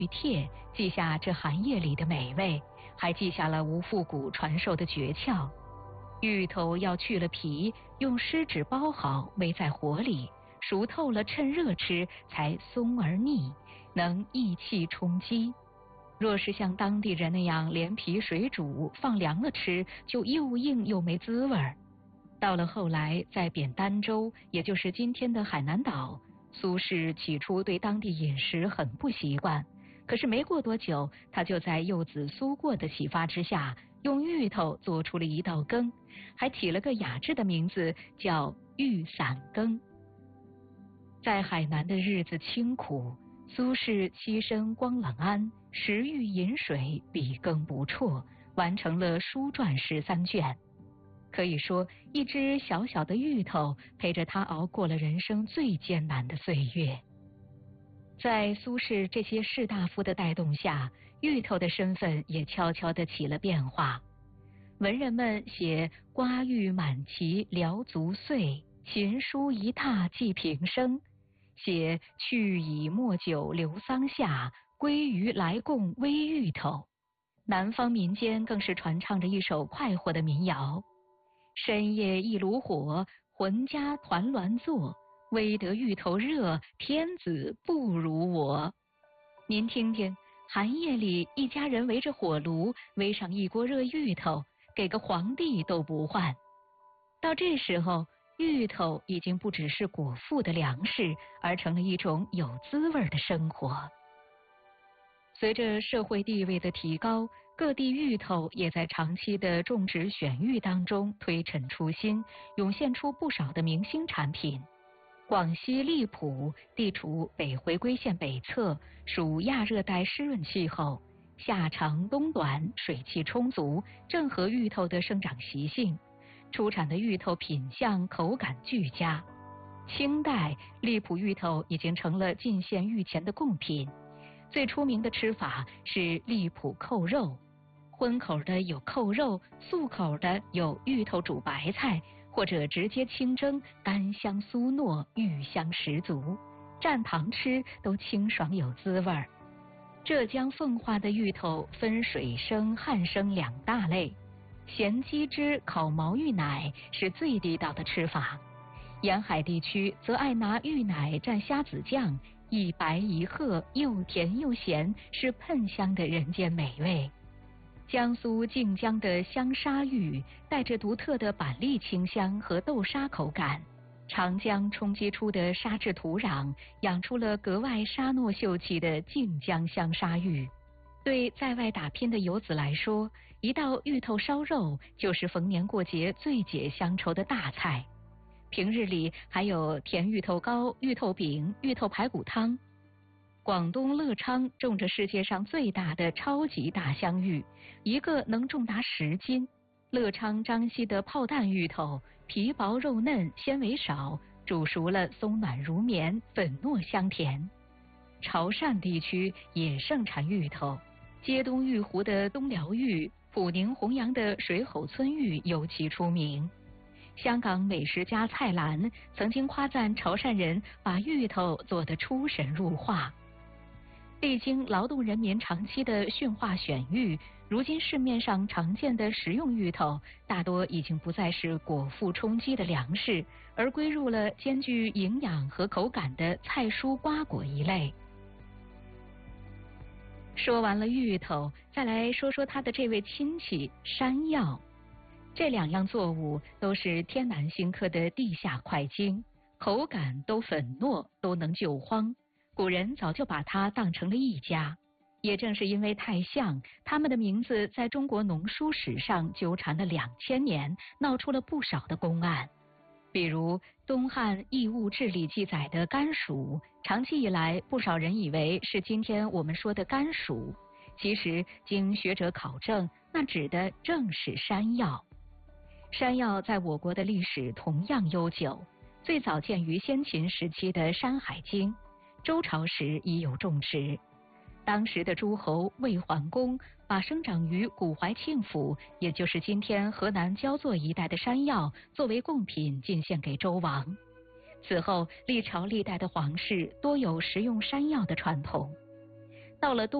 玉帖，记下这寒夜里的美味，还记下了吴复古传授的诀窍。芋头要去了皮，用湿纸包好，煨在火里，熟透了趁热吃，才松而腻，能益气充饥。若是像当地人那样连皮水煮放凉了吃，就又硬又没滋味儿。到了后来，在扁担州，也就是今天的海南岛，苏轼起初对当地饮食很不习惯，可是没过多久，他就在幼子苏过的启发之下，用芋头做出了一道羹，还起了个雅致的名字，叫芋散羹。在海南的日子清苦，苏轼栖身光冷庵，食玉饮水，笔耕不辍，完成了书传13卷。可以说，一只小小的芋头陪着他熬过了人生最艰难的岁月。在苏轼这些士大夫的带动下，芋头的身份也悄悄地起了变化。文人们写瓜芋满畦聊足岁，琴书一榻寄平生，写去以莫酒留桑下，归于来共微芋头。南方民间更是传唱着一首快活的民谣：深夜一炉火，浑家团栾坐，微得芋头热，天子不如我。您听听，寒夜里一家人围着火炉，煨上一锅热芋头，给个皇帝都不换。到这时候，芋头已经不只是果腹的粮食，而成了一种有滋味的生活。随着社会地位的提高，各地芋头也在长期的种植选育当中推陈出新，涌现出不少的明星产品。广西荔浦地处北回归线北侧，属亚热带湿润气候，夏长冬短，水汽充足，正合芋头的生长习性。出产的芋头品相口感俱佳。清代荔浦芋头已经成了进献御前的贡品。最出名的吃法是荔浦扣肉，荤口的有扣肉，素口的有芋头煮白菜，或者直接清蒸，干香酥糯，芋香十足，蘸糖吃都清爽有滋味儿。浙江奉化的芋头分水生、旱生2大类，咸鸡汁烤毛芋奶是最地道的吃法，沿海地区则爱拿芋奶蘸虾子酱，一白一褐，又甜又咸，是喷香的人间美味。江苏靖江的香沙芋带着独特的板栗清香和豆沙口感，长江冲击出的沙质土壤养出了格外沙糯秀气的靖江香沙芋。对在外打拼的游子来说，一道芋头烧肉就是逢年过节最解乡愁的大菜。平日里还有甜芋头糕、芋头饼、芋头排骨汤。广东乐昌种着世界上最大的超级大香芋，一个能重达10斤。乐昌张西的炮弹芋头，皮薄肉嫩，纤维少，煮熟了松软如绵，粉糯香甜。潮汕地区也盛产芋头，街东玉湖的东寮芋、普宁弘扬的水吼村芋尤其出名。香港美食家蔡澜曾经夸赞潮汕人把芋头做得出神入化。历经劳动人民长期的驯化选育，如今市面上常见的食用芋头大多已经不再是果腹充饥的粮食，而归入了兼具营养和口感的菜蔬瓜果一类。说完了芋头，再来说说他的这位亲戚山药。这2样作物都是天南星科的地下块茎，口感都粉糯，都能救荒。古人早就把它当成了一家。也正是因为太像，他们的名字在中国农书史上纠缠了2000年，闹出了不少的公案。比如东汉异物志里记载的甘薯，长期以来不少人以为是今天我们说的甘薯，其实经学者考证，那指的正是山药。山药在我国的历史同样悠久，最早见于先秦时期的《山海经》，周朝时已有种植。当时的诸侯魏桓公把生长于古淮庆府，也就是今天河南焦作一带的山药作为贡品进献给周王。此后历朝历代的皇室多有食用山药的传统。 到了冬